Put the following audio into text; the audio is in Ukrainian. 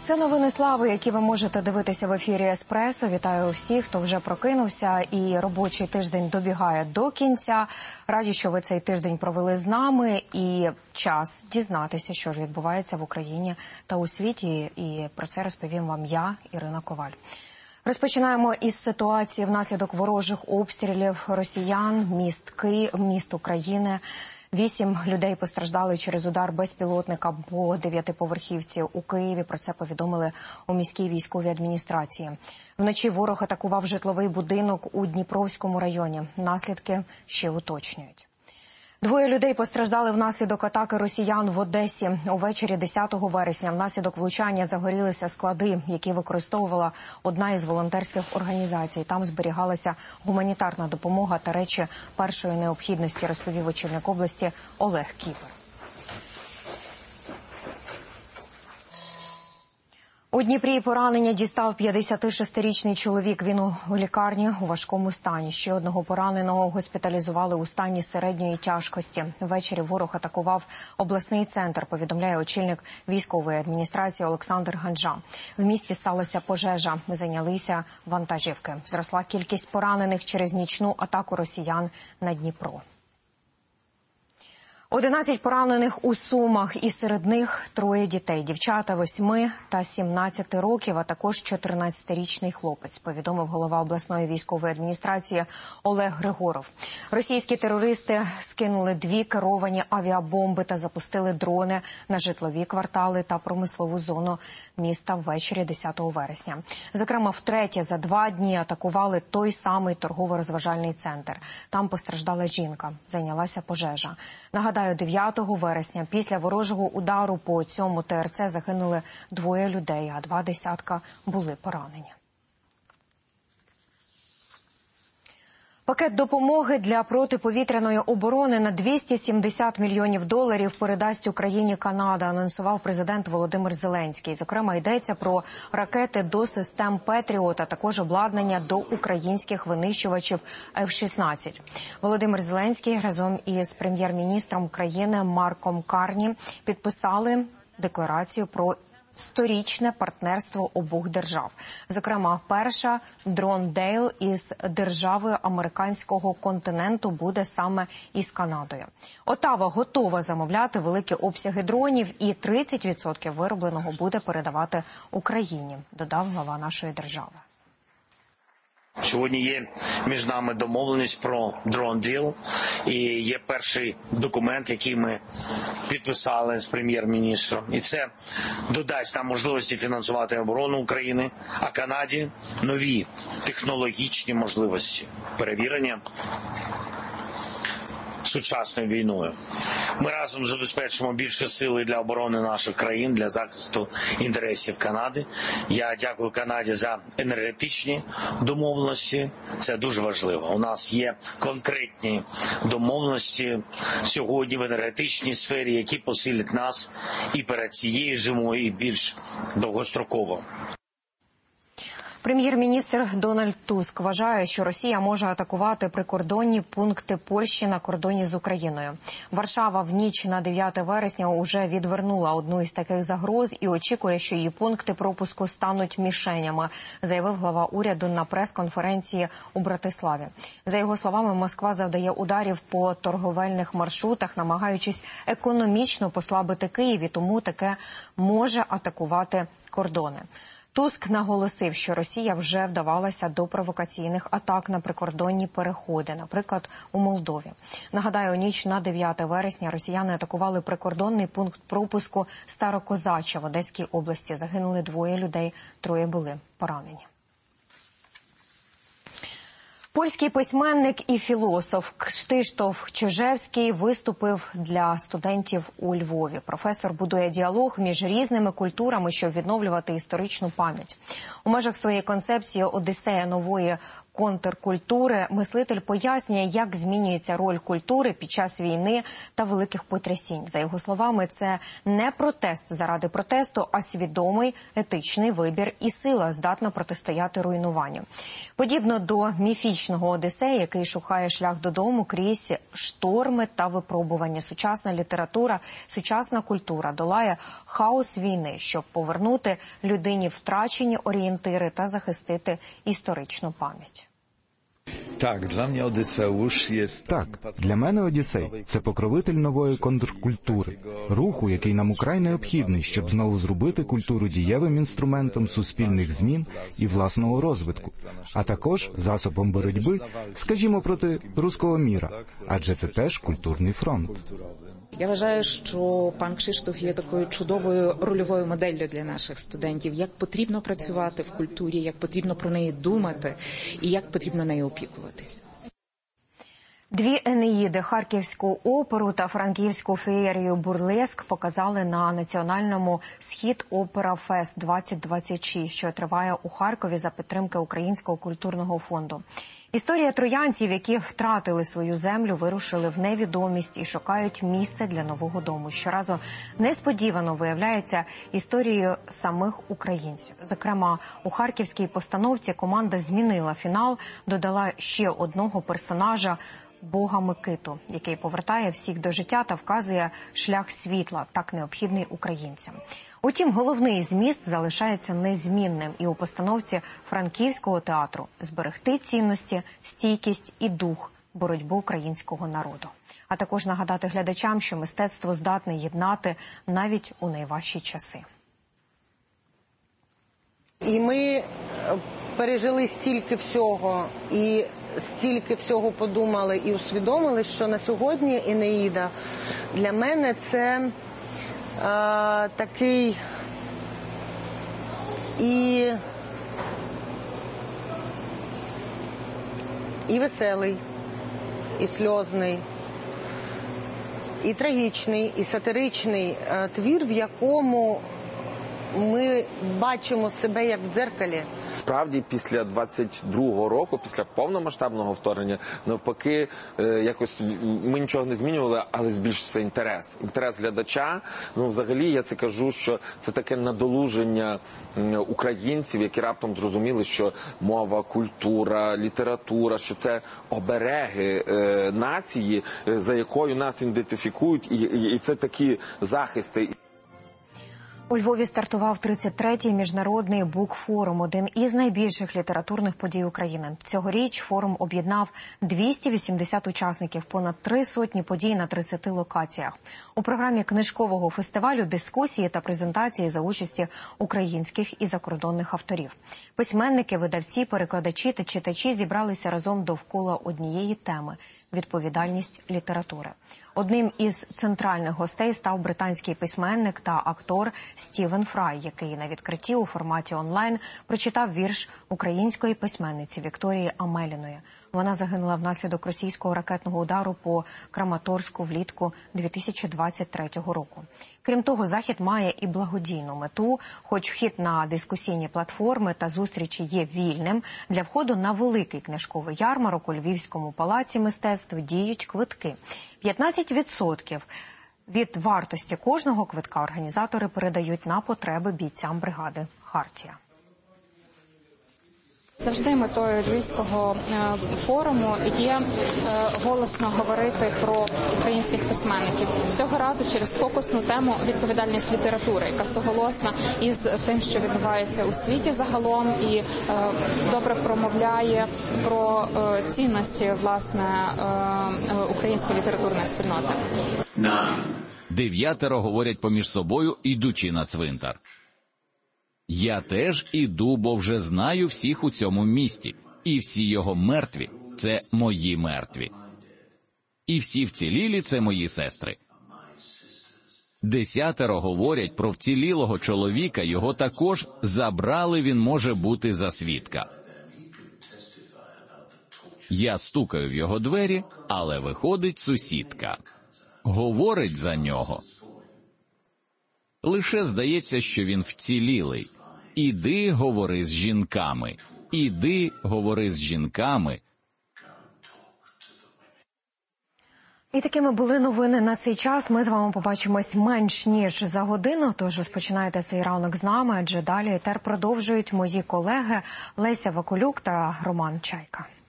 Це новини слави, які ви можете дивитися в ефірі «Еспресо». Вітаю всіх, хто вже прокинувся, і робочий тиждень добігає до кінця. Раді, що ви цей тиждень провели з нами, і час дізнатися, що ж відбувається в Україні та у світі. І про це розповім вам я, Ірина Коваль. Розпочинаємо із ситуації внаслідок ворожих обстрілів росіян, міст України. 8 людей постраждали через удар безпілотника по 9-поверхівці у Києві. Про це повідомили у міській військовій адміністрації. Вночі ворог атакував житловий будинок у Дніпровському районі. Наслідки ще уточнюють. 2 людей постраждали внаслідок атаки росіян в Одесі. Увечері 10 вересня внаслідок влучання загорілися склади, які використовувала одна із волонтерських організацій. Там зберігалася гуманітарна допомога та речі першої необхідності, розповів очільник області Олег Кіпер. У Дніпрі поранення дістав 56-річний чоловік. Він у лікарні у важкому стані. Ще одного пораненого госпіталізували у стані середньої тяжкості. Ввечері ворог атакував обласний центр, повідомляє очільник військової адміністрації Олександр Ганджа. В місті сталася пожежа, зайнялися вантажівки. Зросла кількість поранених через нічну атаку росіян на Дніпро. 11 поранених у Сумах, і серед них 3 дітей. Дівчата 8 та 17 років, а також 14-річний хлопець, повідомив голова обласної військової адміністрації Олег Григоров. Російські терористи скинули 2 керовані авіабомби та запустили дрони на житлові квартали та промислову зону міста ввечері 10 вересня. Зокрема, втретє за 2 дні атакували той самий торгово-розважальний центр. Там постраждала жінка, зайнялася пожежа. Нагадаю, 9 вересня після ворожого удару по цьому ТРЦ загинули 2 людей, а 2 десятка були поранені. Пакет допомоги для протиповітряної оборони на $270 мільйонів передасть Україні Канада, анонсував президент Володимир Зеленський. Зокрема, йдеться про ракети до систем «Петріот», а також обладнання до українських винищувачів F-16. Володимир Зеленський разом із прем'єр-міністром країни Марком Карні підписали декларацію про сторічне партнерство обох держав. Зокрема, перша дрон Дейл із державою американського континенту буде саме із Канадою. Оттава готова замовляти великі обсяги дронів, і 30% виробленого буде передавати Україні, додав глава нашої держави. Сьогодні є між нами домовленість про Drone Deal, і є перший документ, який ми підписали з прем'єр-міністром. І це додасть нам можливості фінансувати оборону України, а Канаді нові технологічні можливості перевірення сучасною війною. Ми разом забезпечимо більше сили для оборони наших країн, для захисту інтересів Канади. Я дякую Канаді за енергетичні домовленості. Це дуже важливо. У нас є конкретні домовленості сьогодні в енергетичній сфері, які посилять нас і перед цією зимою, і більш довгостроково. Прем'єр-міністр Дональд Туск вважає, що Росія може атакувати прикордонні пункти Польщі на кордоні з Україною. Варшава в ніч на 9 вересня уже відвернула одну із таких загроз і очікує, що її пункти пропуску стануть мішенями, заявив глава уряду на прес-конференції у Братиславі. За його словами, Москва завдає ударів по торговельних маршрутах, намагаючись економічно послабити Київ, і тому таке може атакувати кордони. Туск наголосив, що Росія вже вдавалася до провокаційних атак на прикордонні переходи, наприклад, у Молдові. Нагадаю, у ніч на 9 вересня росіяни атакували прикордонний пункт пропуску Старокозача в Одеській області. Загинули 2 людей, 3 були поранені. Польський письменник і філософ Кшиштоф Чижевський виступив для студентів у Львові. Професор будує діалог між різними культурами, щоб відновлювати історичну пам'ять. У межах своєї концепції «Одіссея нової контркультури. Мислитель пояснює, як змінюється роль культури під час війни та великих потрясінь. За його словами, це не протест заради протесту, а свідомий етичний вибір і сила, здатна протистояти руйнуванню. Подібно до міфічного Одіссея, який шукає шлях додому крізь шторми та випробування. Сучасна література, сучасна культура долає хаос війни, щоб повернути людині втрачені орієнтири та захистити історичну пам'ять. Так, для мене Одіссей – це покровитель нової контркультури, руху, який нам украй необхідний, щоб знову зробити культуру дієвим інструментом суспільних змін і власного розвитку, а також засобом боротьби, скажімо, проти руського міра, адже це теж культурний фронт. Я вважаю, що пан Кшиштоф є такою чудовою рольовою моделлю для наших студентів, як потрібно працювати в культурі, як потрібно про неї думати і як потрібно нею опікуватись. Дві «Енеїди» – Харківську оперу та франківську феєрію «Бурлеск» показали на національному «Схід Опера Фест-2026», що триває у Харкові за підтримки Українського культурного фонду. Історія троянців, які втратили свою землю, вирушили в невідомість і шукають місце для нового дому. Щоразу несподівано виявляється історією самих українців. Зокрема, у харківській постановці команда змінила фінал, додала ще одного персонажа – Бога Микиту, який повертає всіх до життя та вказує шлях світла, так необхідний українцям. Утім, головний зміст залишається незмінним і у постановці Франківського театру – зберегти цінності, стійкість і дух боротьби українського народу. А також нагадати глядачам, що мистецтво здатне єднати навіть у найважчі часи. І ми пережили стільки всього, і стільки всього подумали і усвідомили, що на сьогодні «Енеїда» для мене це такий і веселий, і сльозний, і трагічний, і сатиричний твір, в якому ми бачимо себе як в дзеркалі. Справді, після 22-го року, після повномасштабного вторгнення, навпаки, якось ми нічого не змінювали, але збільшився інтерес. Інтерес глядача, взагалі, я це кажу, що це таке надолуження українців, які раптом зрозуміли, що мова, культура, література, що це обереги нації, за якою нас ідентифікують, і це такі захисти. У Львові стартував 33-й міжнародний букфорум, один із найбільших літературних подій України. Цьогоріч форум об'єднав 280 учасників, понад 300 подій на 30 локаціях. У програмі книжкового фестивалю дискусії та презентації за участі українських і закордонних авторів. Письменники, видавці, перекладачі та читачі зібралися разом довкола однієї теми – відповідальність літератури. Одним із центральних гостей став британський письменник та актор Стівен Фрай, який на відкритті у форматі онлайн прочитав вірш української письменниці Вікторії Амеліної. Вона загинула внаслідок російського ракетного удару по Краматорську влітку 2023 року. Крім того, захід має і благодійну мету, хоч вхід на дискусійні платформи та зустрічі є вільним. Для входу на великий книжковий ярмарок у Львівському палаці мистецтв діють квитки. 15% від вартості кожного квитка організатори передають на потреби бійцям бригади «Хартія». Завжди метою Львівського форуму є голосно говорити про українських письменників. Цього разу через фокусну тему «Відповідальність літератури», яка суголосна із тим, що відбувається у світі загалом, і добре промовляє про цінності, власне, української літературної спільноти. 9 говорять поміж собою, ідучи на цвинтар. Я теж іду, бо вже знаю всіх у цьому місті. І всі його мертві – це мої мертві. І всі вцілілі – це мої сестри. 10 говорять про вцілілого чоловіка, його також забрали, він може бути за свідка. Я стукаю в його двері, але виходить сусідка. Говорить за нього. Лише здається, що він вцілілий. Іди, говори з жінками. Іди, говори з жінками. І такими були новини на цей час. Ми з вами побачимось менш ніж за годину, тож розпочинайте цей ранок з нами, адже далі етер продовжують мої колеги Леся Вакулюк та Роман Чайка.